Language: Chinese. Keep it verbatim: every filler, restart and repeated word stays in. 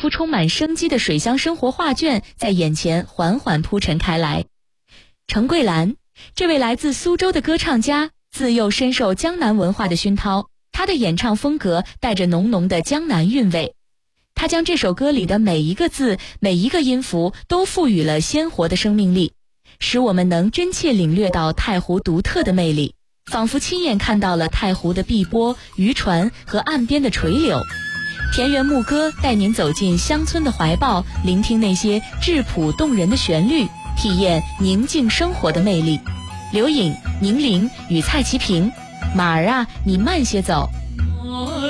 幅充满生机的水乡生活画卷在眼前缓缓铺陈开来。程桂兰，这位来自苏州的歌唱家，自幼深受江南文化的熏陶，她的演唱风格带着浓浓的江南韵味。她将这首歌里的每一个字、每一个音符都赋予了鲜活的生命力，使我们能真切领略到太湖独特的魅力，仿佛亲眼看到了太湖的碧波、渔船和岸边的垂柳。田园牧歌带您走进乡村的怀抱，聆听那些质朴动人的旋律，体验宁静生活的魅力。刘颖、宁玲与蔡其平，马儿啊，你慢些走。